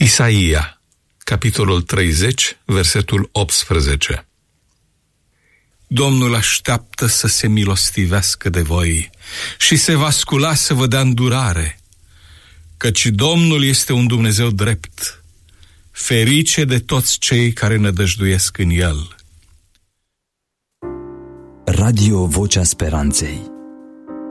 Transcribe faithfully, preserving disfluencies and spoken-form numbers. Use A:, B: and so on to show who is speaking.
A: Isaia, capitolul treizeci, versetul optsprezece. Domnul așteaptă să se milostivească de voi și se va scula să vă dea îndurare, căci Domnul este un Dumnezeu drept, ferice de toți cei care nădăjduiesc în El.
B: Radio Vocea Speranței.